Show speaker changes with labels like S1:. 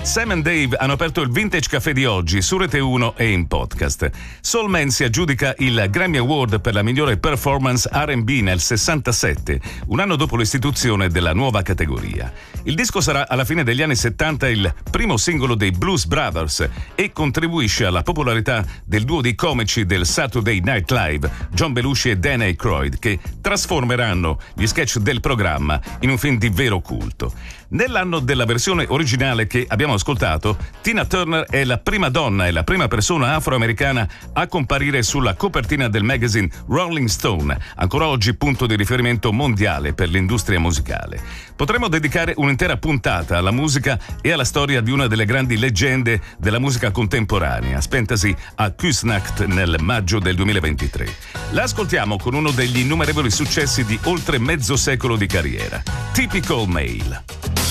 S1: Sam and Dave hanno aperto il Vintage Café di oggi su Rete 1 e in podcast. Soul Man si aggiudica il Grammy Award per la migliore performance R&B nel 67, un anno dopo l'istituzione della nuova categoria. Il disco sarà alla fine degli anni 70 il primo singolo dei Blues Brothers e contribuisce alla popolarità del duo di comici del Saturday Night Live, John Belushi e Dan Aykroyd, che trasformeranno gli sketch del programma in un film di vero culto. Nell'anno della versione originale che abbiamo ascoltato, Tina Turner è la prima donna e la prima persona afroamericana a comparire sulla copertina del magazine Rolling Stone, ancora oggi punto di riferimento mondiale per l'industria musicale. Potremmo dedicare un'intera puntata alla musica e alla storia di una delle grandi leggende della musica contemporanea, spentasi a Küsnacht nel maggio del 2023. La ascoltiamo con uno degli innumerevoli successi di oltre mezzo secolo di carriera, Typical Male.